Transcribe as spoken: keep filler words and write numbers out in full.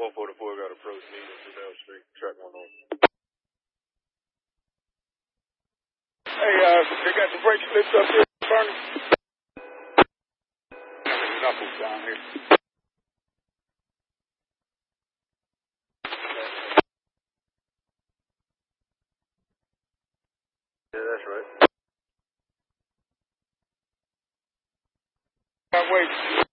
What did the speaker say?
one forty-four got approach me to Dale Street, track one on. Hey, uh, they got the brake slips up here, Bernie? There's knuckles down here. Yeah, that's right. Wait.